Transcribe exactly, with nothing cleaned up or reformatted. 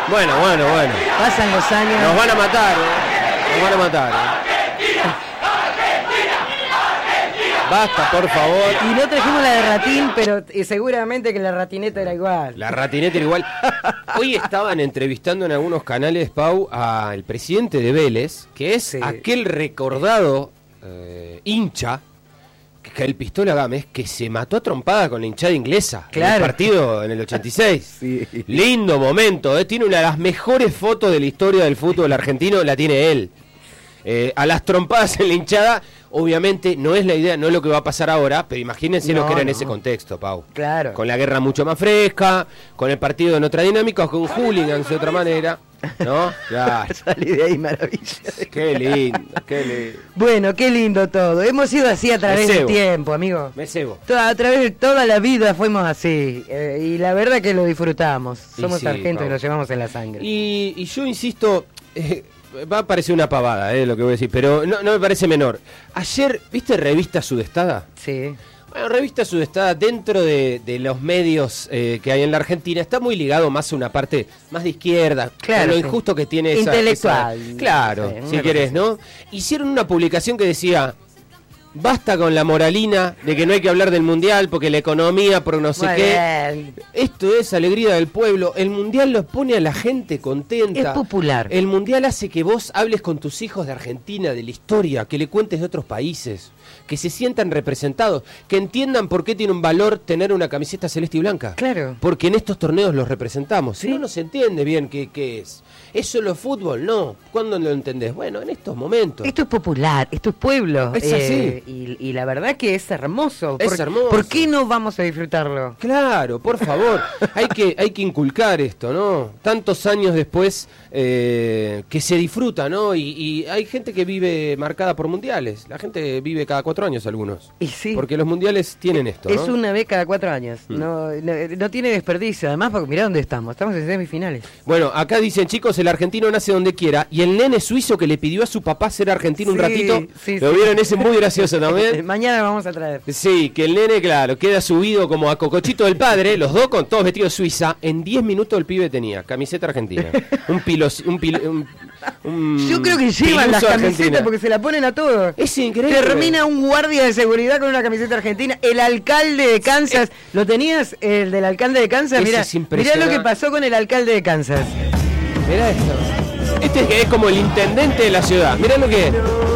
Bueno, bueno, bueno. Pasan los años. Nos van a matar, ¿eh? Nos van a matar. ¿eh? Basta, por favor. Y no trajimos la de Ratín, pero eh, seguramente que la ratineta era igual. La ratineta era igual. Hoy estaban entrevistando en algunos canales, Pau, al presidente de Vélez, que es sí. aquel recordado eh, hincha, que el Pistola Gámez, que se mató a trompada con la hinchada inglesa. Claro. En el partido en el ochenta y seis. Sí. Lindo momento, ¿eh? Tiene una de las mejores fotos de la historia del fútbol argentino, la tiene él. Eh, a las trompadas en la hinchada, obviamente no es la idea, no es lo que va a pasar ahora, pero imagínense no, lo que era no. en ese contexto, Pau. Claro. Con la guerra mucho más fresca, con el partido en otra dinámica, con hooligans de otra manera, ¿no? Claro. Salí de ahí, maravilla. Qué lindo, qué lindo. Bueno, qué lindo todo. Hemos sido así a través del tiempo, amigo. Me cebo. Toda, a través de toda la vida fuimos así. Eh, y la verdad que lo disfrutamos. Somos sí, argentos Pau. Y lo llevamos en la sangre. Y, y yo insisto... Eh, va a parecer una pavada, eh, lo que voy a decir, pero no, no me parece menor. Ayer, ¿viste Revista Sudestada? Sí. Bueno, Revista Sudestada, dentro de, de los medios eh, que hay en la Argentina, está muy ligado más a una parte más de izquierda, claro, lo sí. injusto que tiene esa... intelectual. Esa, claro, sí, si querés, ¿no? Hicieron una publicación que decía... Basta con la moralina de que no hay que hablar del mundial porque la economía, por no sé Muy qué. bien. Esto es alegría del pueblo. El mundial los pone a la gente contenta. Es popular. El mundial hace que vos hables con tus hijos de Argentina, de la historia, que le cuentes de otros países, que se sientan representados, que entiendan por qué tiene un valor tener una camiseta celeste y blanca. Claro. Porque en estos torneos los representamos. ¿Sí? Si no, no se entiende bien qué, qué es. ¿Es solo fútbol? No. ¿Cuándo lo entendés? Bueno, en estos momentos. Esto es popular, esto es pueblo. Es así. Eh, y, y la verdad que es hermoso. Es por, hermoso. ¿Por qué no vamos a disfrutarlo? Claro, por favor. hay que hay que inculcar esto, ¿no? Tantos años después eh, que se disfruta, ¿no? Y, y hay gente que vive marcada por mundiales. La gente vive cada cuatro años algunos. Y sí. Porque los mundiales tienen esto, ¿no? Es una vez cada cuatro años. Mm. No, no, no tiene desperdicio. Además, porque mirá dónde estamos. Estamos en semifinales. Bueno, acá dicen, chicos, el argentino nace donde quiera. Y el nene suizo que le pidió a su papá ser argentino sí, un ratito. Sí, ¿Lo sí. vieron? Ese muy gracioso también. Mañana vamos a traer. Sí, que el nene, claro, queda subido como a cocochito del padre. Los dos con todos vestidos de Suiza. En diez minutos el pibe tenía camiseta argentina. Un pilo... Un pilo un, un Yo creo que llevan las camisetas argentina. Porque se la ponen a todos. Es increíble. Termina un guardia de seguridad con una camiseta argentina. El alcalde de Kansas. ¿Lo tenías? El del alcalde de Kansas. Mirá, mirá lo que pasó con el alcalde de Kansas. Mirá esto. Este es, es como el intendente de la ciudad. Mirá lo que es.